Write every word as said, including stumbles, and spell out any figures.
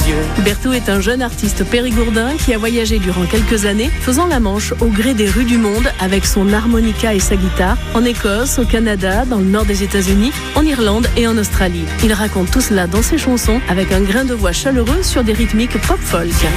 yeux. Berthoud est un jeune artiste périgourdin qui a voyagé durant quelques années, faisant la manche au gré des rues du monde avec son harmonica et sa guitare, en Écosse, au Canada, dans le nord des États-Unis, en Irlande et en Australie. Il raconte tout cela dans ses chansons avec un grain de voix chaleureux sur des rythmiques pop-folk.